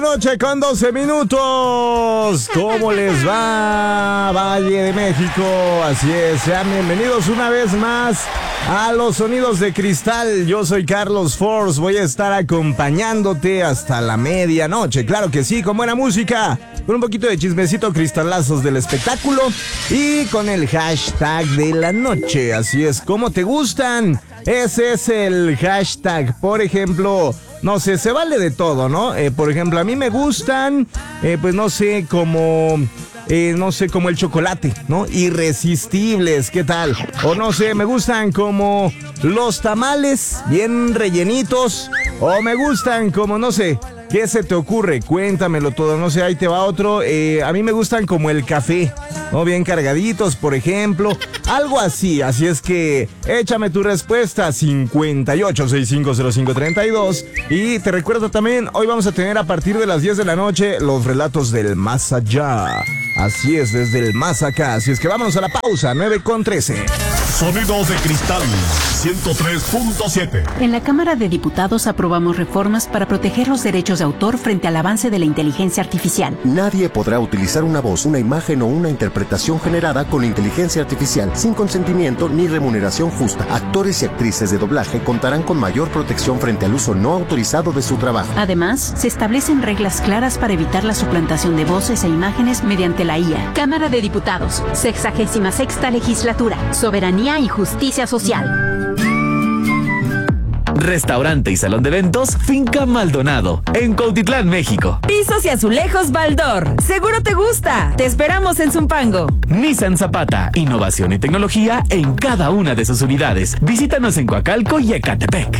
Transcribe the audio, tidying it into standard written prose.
la noche con 12 minutos. ¿Cómo les va, Valle de México? Así es, sean bienvenidos una vez más a los Sonidos de Cristal. Yo soy Carlos Force, voy a estar acompañándote hasta la medianoche. Claro que sí, con buena música, con un poquito de chismecito, cristalazos del espectáculo y con el hashtag de la noche. Así es, ¿cómo te gustan? Ese es el hashtag. Por ejemplo, no sé, se vale de todo, ¿no? Por ejemplo, a mí me gustan, pues no sé, como el chocolate, ¿no? Irresistibles, ¿qué tal? O no sé, me gustan como los tamales, bien rellenitos. O me gustan como, no sé, ¿qué se te ocurre? Cuéntamelo todo, no sé, ahí te va otro. A mí me gustan como el café, ¿no? Bien cargaditos, por ejemplo. Algo así, así es que échame tu respuesta 58650532. Y te recuerdo también, hoy vamos a tener a partir de las 10 de la noche los relatos del más allá. Así es, desde el más acá. Así es que vámonos a la pausa, 9:13. Sonidos de Cristal 103.7. En la Cámara de Diputados aprobamos reformas para proteger los derechos de autor frente al avance de la inteligencia artificial. Nadie podrá utilizar una voz, una imagen o una interpretación generada con inteligencia artificial sin consentimiento ni remuneración justa. Actores y actrices de doblaje contarán con mayor protección frente al uso no autorizado de su trabajo. Además, se establecen reglas claras para evitar la suplantación de voces e imágenes mediante la IA. Cámara de Diputados, 66ª Legislatura, Soberanía y Justicia Social. Restaurante y salón de eventos Finca Maldonado, en Cuautitlán, México. Pisos y azulejos Baldor. Seguro te gusta. Te esperamos en Zumpango. Nissan Zapata, innovación y tecnología en cada una de sus unidades. Visítanos en Coacalco y Ecatepec.